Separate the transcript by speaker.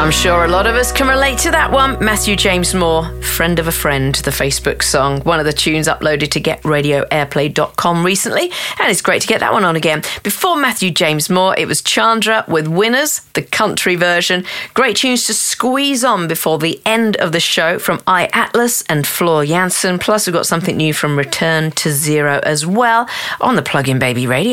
Speaker 1: I'm sure a lot of us can relate to that one. Matthew James Moore, Friend of a Friend, the Facebook song. One of the tunes uploaded to getradioairplay.com recently, and it's great to get that one on again. Before Matthew James Moore, it was Chandra with Winners, the country version. Great tunes to squeeze on before the end of the show from iAtlas and Floor Jansen. Plus, we've got something new from Return to Zero as well on the Plug-in Baby Radio.